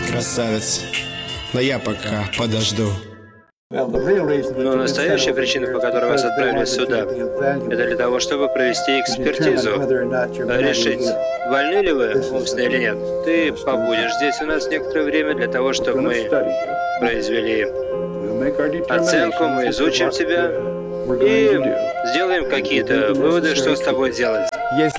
красавец, но я пока подожду. Но настоящая причина, по которой вас отправили сюда, это для того, чтобы провести экспертизу, решить, больны ли вы умственно или нет. Ты побудешь здесь у нас некоторое время для того, чтобы мы произвели оценку, мы изучим тебя и сделаем какие-то выводы, что с тобой делать. Если